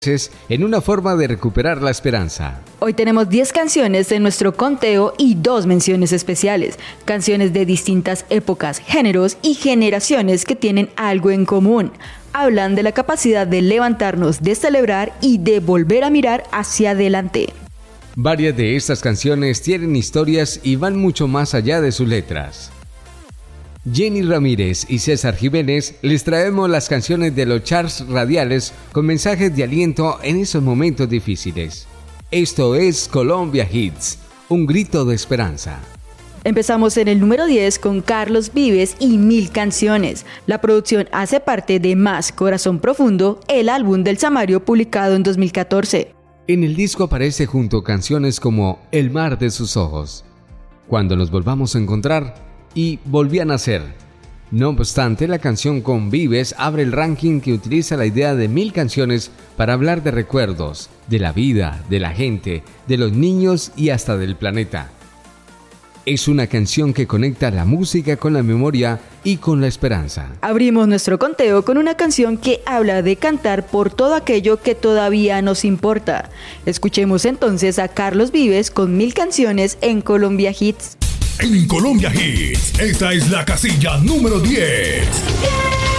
en una forma de recuperar la esperanza. Hoy tenemos 10 canciones en nuestro conteo y 2 menciones especiales, canciones de distintas épocas, géneros y generaciones que tienen algo en común. Hablan de la capacidad de levantarnos, de celebrar y de volver a mirar hacia adelante. Varias de estas canciones tienen historias y van mucho más allá de sus letras. Jenny Ramírez y César Jiménez les traemos las canciones de los charts radiales con mensajes de aliento en esos momentos difíciles. Esto es Colombia Hits, un grito de esperanza. Empezamos en el número 10 con Carlos Vives y 1000 canciones. La producción hace parte de Más Corazón Profundo, el álbum del Samario publicado en 2014. En el disco aparece junto canciones como El mar de sus ojos, Cuando nos volvamos a encontrar y Volví a nacer. No obstante, la canción con Vives abre el ranking que utiliza la idea de 1000 canciones para hablar de recuerdos, de la vida, de la gente, de los niños y hasta del planeta. Es una canción que conecta la música con la memoria y con la esperanza. Abrimos nuestro conteo con una canción que habla de cantar por todo aquello que todavía nos importa. Escuchemos entonces a Carlos Vives con 1000 canciones en Colombia Hits. En Colombia Hits, esta es la casilla número 10.